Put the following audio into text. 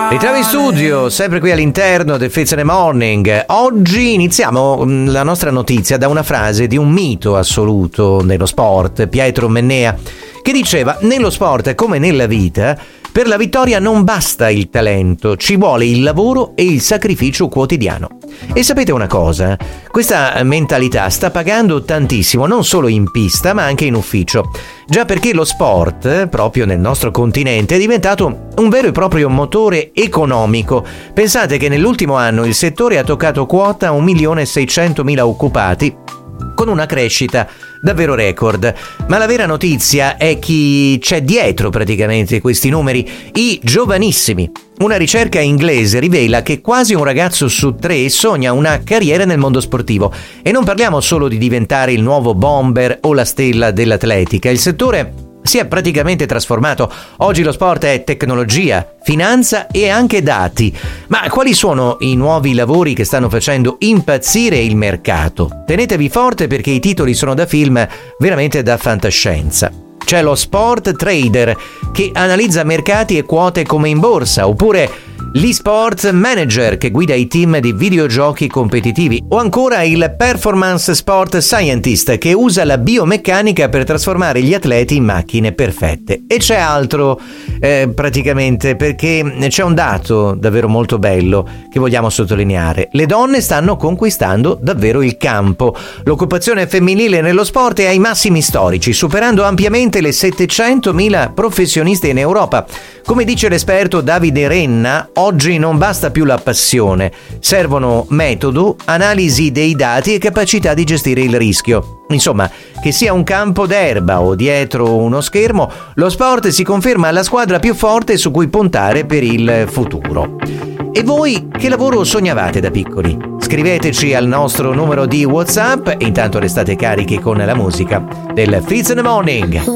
Ritroviamo in studio, sempre qui all'interno del Fizz in the Morning. Oggi iniziamo la nostra notizia da una frase di un mito assoluto nello sport, Pietro Mennea, che diceva: nello sport come nella vita, per la vittoria non basta il talento, ci vuole il lavoro e il sacrificio quotidiano. E sapete una cosa? Questa mentalità sta pagando tantissimo, non solo in pista ma anche in ufficio. Già perché lo sport, proprio nel nostro continente, è diventato un vero e proprio motore economico. Pensate che nell'ultimo anno il settore ha toccato quota 1.600.000 occupati, con una crescita davvero record. Ma la vera notizia è chi c'è dietro praticamente questi numeri, i giovanissimi. Una ricerca inglese rivela che quasi un ragazzo su 3 sogna una carriera nel mondo sportivo. E non parliamo solo di diventare il nuovo bomber o la stella dell'atletica. Il settore si è praticamente trasformato. Oggi lo sport è tecnologia, finanza e anche dati. Ma quali sono i nuovi lavori che stanno facendo impazzire il mercato? Tenetevi forte perché i titoli sono da film veramente da fantascienza. C'è lo sport trader che analizza mercati e quote come in borsa, oppure l'e-sport manager che guida i team di videogiochi competitivi, o ancora il performance sport scientist che usa la biomeccanica per trasformare gli atleti in macchine perfette. E c'è altro praticamente, perché c'è un dato davvero molto bello che vogliamo sottolineare: le donne stanno conquistando davvero il campo. L'occupazione femminile nello sport è ai massimi storici, superando ampiamente le 700.000 professionisti in Europa. Come dice l'esperto Davide Renna, oggi non basta più la passione, servono metodo, analisi dei dati e capacità di gestire il rischio. Insomma, che sia un campo d'erba o dietro uno schermo, lo sport si conferma la squadra più forte su cui puntare per il futuro. E voi che lavoro sognavate da piccoli? Scriveteci al nostro numero di WhatsApp e intanto restate carichi con la musica del Fizz in the Morning.